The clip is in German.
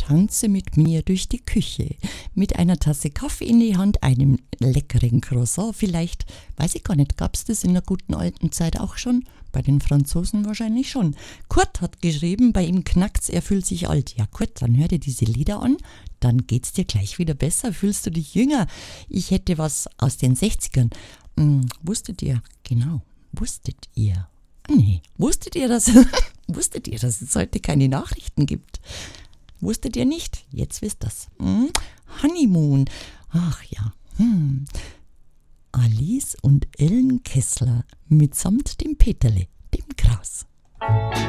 tanze mit mir durch die Küche, mit einer Tasse Kaffee in die Hand, einem leckeren Croissant vielleicht, weiß ich gar nicht, gab's das in der guten alten Zeit auch schon? Bei den Franzosen wahrscheinlich schon. Kurt hat geschrieben, bei ihm knackt's, er fühlt sich alt. Ja Kurt, dann hör dir diese Lieder an, dann geht's dir gleich wieder besser, fühlst du dich jünger. Ich hätte was aus den 60ern. Wusstet ihr? Genau, wusstet ihr? Nee, wusstet ihr, dass es heute keine Nachrichten gibt? Wusstet ihr nicht? Jetzt wisst ihr's. Honeymoon. Ach ja. Alice und Ellen Kessler mitsamt dem Peterle, dem Kraus.